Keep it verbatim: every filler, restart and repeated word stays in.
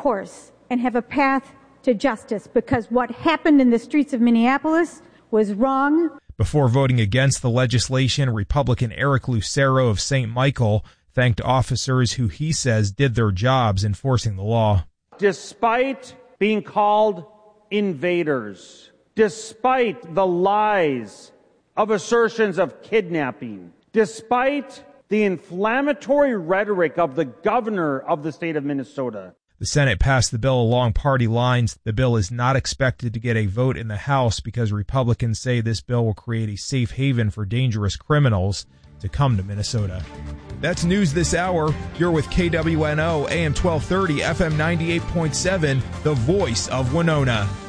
course and have a path to justice, because what happened in the streets of Minneapolis was wrong. Before voting against the legislation, Republican Eric Lucero of Saint Michael thanked officers who he says did their jobs enforcing the law. Despite being called invaders, despite the lies of assertions of kidnapping, despite the inflammatory rhetoric of the governor of the state of Minnesota. The Senate passed the bill along party lines. The bill is not expected to get a vote in the House because Republicans say this bill will create a safe haven for dangerous criminals to come to Minnesota. That's news this hour. You're with K W N O, A M twelve thirty, F M ninety-eight point seven, the voice of Winona.